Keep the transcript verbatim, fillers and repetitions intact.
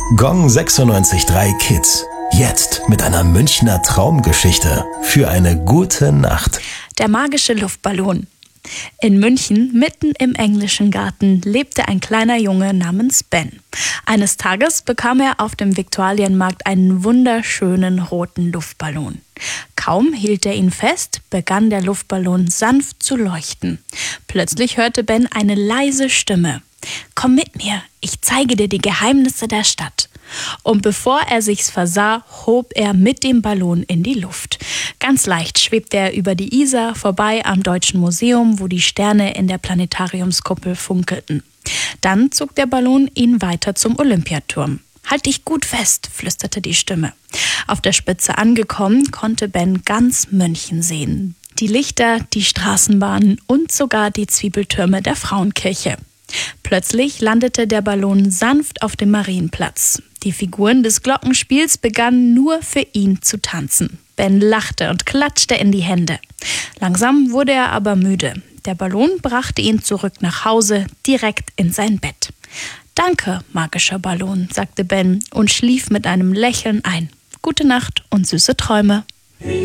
Gong sechsundneunzig Komma drei Kids. Jetzt mit einer Münchner Traumgeschichte für eine gute Nacht. Der magische Luftballon. In München, mitten im englischen Garten, lebte ein kleiner Junge namens Ben. Eines Tages bekam er auf dem Viktualienmarkt einen wunderschönen roten Luftballon. Kaum hielt er ihn fest, begann der Luftballon sanft zu leuchten. Plötzlich hörte Ben eine leise Stimme. »Komm mit mir, ich zeige dir die Geheimnisse der Stadt.« Und bevor er sich's versah, hob er mit dem Ballon in die Luft. Ganz leicht schwebte er über die Isar vorbei am Deutschen Museum, wo die Sterne in der Planetariumskuppel funkelten. Dann zog der Ballon ihn weiter zum Olympiaturm. »Halt dich gut fest«, flüsterte die Stimme. Auf der Spitze angekommen, konnte Ben ganz München sehen. Die Lichter, die Straßenbahnen und sogar die Zwiebeltürme der Frauenkirche. Plötzlich landete der Ballon sanft auf dem Marienplatz. Die Figuren des Glockenspiels begannen nur für ihn zu tanzen. Ben lachte und klatschte in die Hände. Langsam wurde er aber müde. Der Ballon brachte ihn zurück nach Hause, direkt in sein Bett. »Danke, magischer Ballon«, sagte Ben und schlief mit einem Lächeln ein. Gute Nacht und süße Träume.